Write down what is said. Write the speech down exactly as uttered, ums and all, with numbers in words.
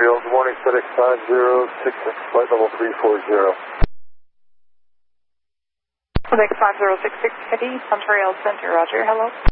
Montreal, good morning, FedEx five zero six six, flight level three four zero. FedEx five zero six six, Eddie, Montreal Center, roger, hello.